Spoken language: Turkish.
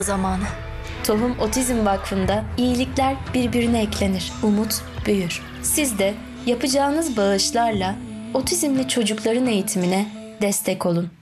zamanı. Tohum Otizm Vakfı'nda iyilikler birbirine eklenir, umut büyür. Siz de yapacağınız bağışlarla otizmli çocukların eğitimine destek olun.